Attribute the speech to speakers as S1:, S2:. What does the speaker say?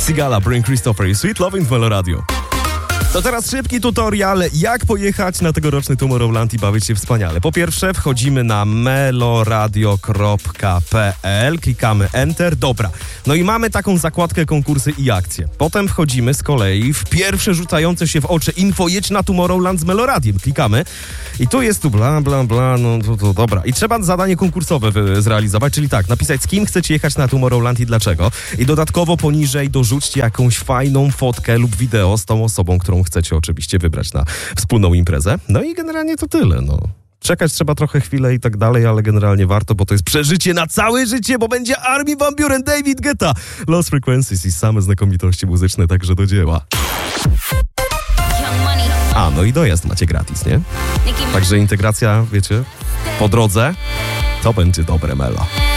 S1: Sigala, Bring Christopher i Sweet Loving w Melo Radio. To teraz szybki tutorial, jak pojechać na tegoroczny Tomorrowland i bawić się wspaniale. Po pierwsze, wchodzimy na meloradio.pl, klikamy Enter, dobra. No i mamy taką zakładkę konkursy i akcje. Potem wchodzimy z kolei w pierwsze rzucające się w oczy info, jedź na Tomorrowland z Meloradiem. Klikamy i tu jest bla, no to dobra. I trzeba zadanie konkursowe zrealizować, czyli tak, napisać z kim chcecie jechać na Tomorrowland i dlaczego. I dodatkowo poniżej dorzućcie jakąś fajną fotkę lub wideo z tą osobą, którą chcecie oczywiście wybrać na wspólną imprezę. No i generalnie to tyle, no. Czekać trzeba trochę chwilę i tak dalej, ale generalnie warto, bo to jest przeżycie na całe życie, bo będzie Armin van Buuren, David Guetta, Lost Frequencies i same znakomitości muzyczne, także do dzieła. A, no i dojazd macie gratis, nie? Także integracja, wiecie, po drodze, to będzie dobre melo.